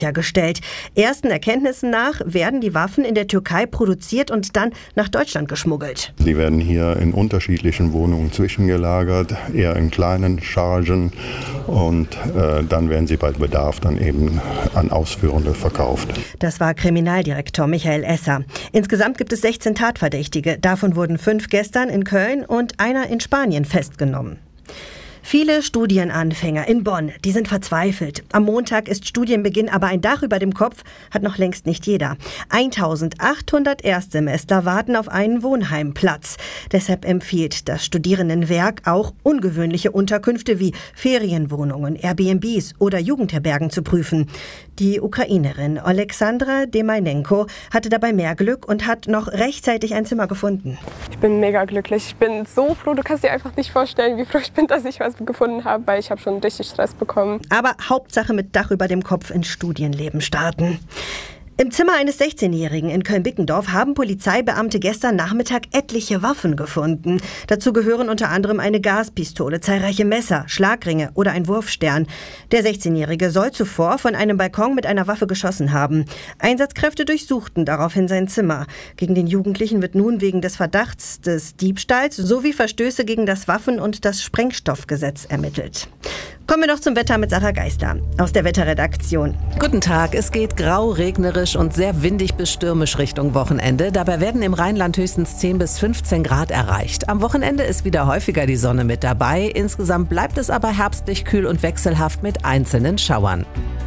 hergestellt. Ersten Erkenntnissen nach werden die Waffen in der Türkei produziert und dann nach Deutschland geschmuggelt. Die werden hier in unterschiedlichen Wohnungen zwischengelagert, eher in kleinen Chargen und dann werden sie bei Bedarf dann eben an Ausführende verkauft. Das war Kriminaldirektor Michael Esser. Insgesamt gibt es 16 Tatverdächtige. Davon wurden 5 gestern in Köln und einer in Spanien festgenommen. Viele Studienanfänger in Bonn, die sind verzweifelt. Am Montag ist Studienbeginn, aber ein Dach über dem Kopf hat noch längst nicht jeder. 1800 Erstsemester warten auf einen Wohnheimplatz. Deshalb empfiehlt das Studierendenwerk auch ungewöhnliche Unterkünfte wie Ferienwohnungen, Airbnbs oder Jugendherbergen zu prüfen. Die Ukrainerin Oleksandra Demajnenko hatte dabei mehr Glück und hat noch rechtzeitig ein Zimmer gefunden. Ich bin mega glücklich. Ich bin so froh, du kannst dir einfach nicht vorstellen, wie froh ich bin, dass ich was gefunden habe, weil ich habe schon richtig Stress bekommen. Aber Hauptsache mit Dach über dem Kopf ins Studienleben starten. Im Zimmer eines 16-Jährigen in Köln-Bickendorf haben Polizeibeamte gestern Nachmittag etliche Waffen gefunden. Dazu gehören unter anderem eine Gaspistole, zahlreiche Messer, Schlagringe oder ein Wurfstern. Der 16-Jährige soll zuvor von einem Balkon mit einer Waffe geschossen haben. Einsatzkräfte durchsuchten daraufhin sein Zimmer. Gegen den Jugendlichen wird nun wegen des Verdachts des Diebstahls sowie Verstöße gegen das Waffen- und das Sprengstoffgesetz ermittelt. Kommen wir noch zum Wetter mit Sarah Geister aus der Wetterredaktion. Guten Tag, es geht grau, regnerisch und sehr windig bis stürmisch Richtung Wochenende. Dabei werden im Rheinland höchstens 10 bis 15 Grad erreicht. Am Wochenende ist wieder häufiger die Sonne mit dabei. Insgesamt bleibt es aber herbstlich kühl und wechselhaft mit einzelnen Schauern.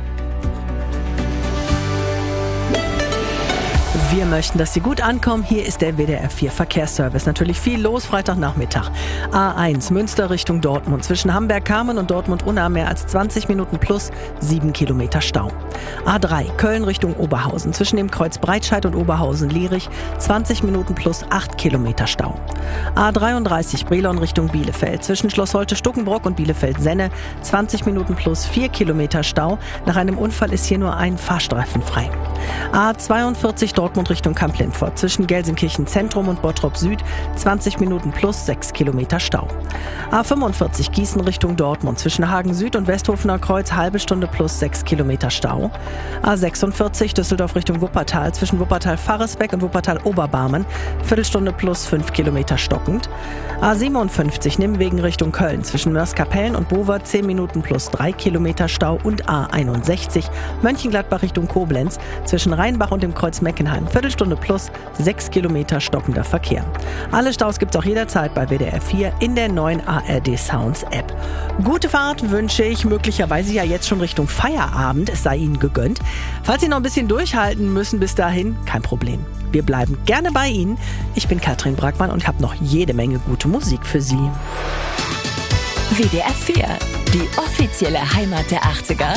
Wir möchten, dass Sie gut ankommen. Hier ist der WDR 4 Verkehrsservice. Natürlich viel los Freitagnachmittag. A1 Münster Richtung Dortmund. Zwischen Hamburg-Kamen und Dortmund-Unna mehr als 20 Minuten plus 7 Kilometer Stau. A3 Köln Richtung Oberhausen. Zwischen dem Kreuz Breitscheid und Oberhausen-Lierich 20 Minuten plus 8 Kilometer Stau. A33 Brilon Richtung Bielefeld. Zwischen Schloss Holte-Stuckenbrock und Bielefeld-Senne 20 Minuten plus 4 Kilometer Stau. Nach einem Unfall ist hier nur ein Fahrstreifen frei. A42 Dortmund Richtung Kamp-Lindfort. Zwischen Gelsenkirchen Zentrum und Bottrop Süd 20 Minuten plus 6 Kilometer Stau. A45 Gießen Richtung Dortmund. Zwischen Hagen Süd und Westhofener Kreuz halbe Stunde plus 6 Kilometer Stau. A46 Düsseldorf Richtung Wuppertal. Zwischen Wuppertal-Farresbeck und Wuppertal-Oberbarmen Viertelstunde plus 5 Kilometer stockend. A57 Nimwegen Richtung Köln. Zwischen Mörs-Kapellen und Bover 10 Minuten plus 3 Kilometer Stau. Und A61 Mönchengladbach Richtung Koblenz. Zwischen Rheinbach und dem Kreuz Meckenheim Viertelstunde plus 6 Kilometer stockender Verkehr. Alle Staus gibt es auch jederzeit bei WDR 4 in der neuen ARD Sounds App. Gute Fahrt wünsche ich, möglicherweise ja jetzt schon Richtung Feierabend, es sei Ihnen gegönnt. Falls Sie noch ein bisschen durchhalten müssen bis dahin, kein Problem. Wir bleiben gerne bei Ihnen. Ich bin Katrin Brackmann und habe noch jede Menge gute Musik für Sie. WDR 4, die offizielle Heimat der 80er.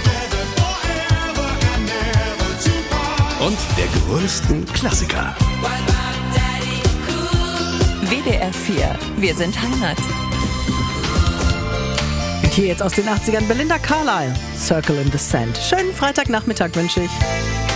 Und der größten Klassiker. WDR 4, wir sind Heimat. Und hier jetzt aus den 80ern Belinda Carlisle, Circle in the Sand. Schönen Freitagnachmittag wünsche ich.